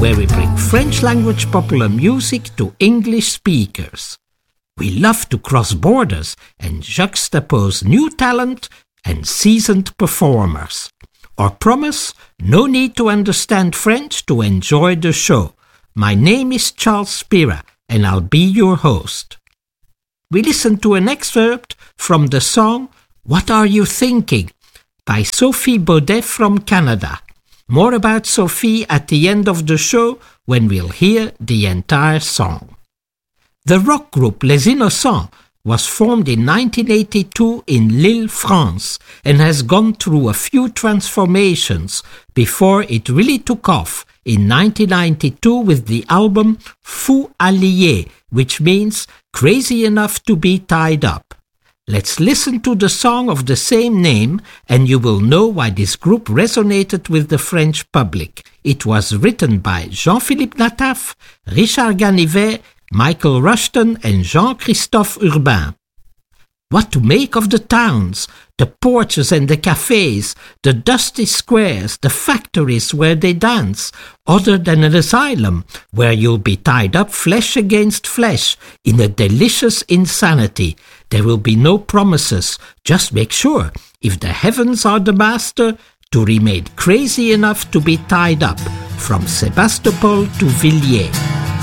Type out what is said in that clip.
where we bring French language popular music to English speakers. We love to cross borders and juxtapose new talent and seasoned performers. Our promise: no need to understand French to enjoy the show. My name is Charles Spira, and I'll be your host. We listen to an excerpt from the song What Are You Thinking? By Sophie Baudet from Canada. More about Sophie at the end of the show when we'll hear the entire song. The rock group Les Innocents was formed in 1982 in Lille, France, and has gone through a few transformations before it really took off in 1992 with the album Fou Allié, which means crazy enough to be tied up. Let's listen to the song of the same name, and you will know why this group resonated with the French public. It was written by Jean-Philippe Nataf, Richard Ganivet, Michael Rushton, and Jean-Christophe Urbain. What to make of the towns, the porches and the cafes, the dusty squares, the factories where they dance, other than an asylum where you'll be tied up flesh against flesh in a delicious insanity. There will be no promises. Just make sure, if the heavens are the master, to remain crazy enough to be tied up. From Sebastopol to Villiers.